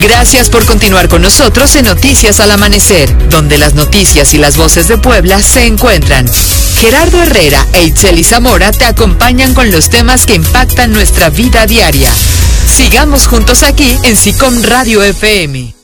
Gracias por continuar con nosotros en Noticias al Amanecer, donde las noticias y las voces de Puebla se encuentran. Gerardo Herrera e Itzeli Zamora te acompañan con los temas que impactan nuestra vida diaria. Sigamos juntos aquí en SICOM Radio FM.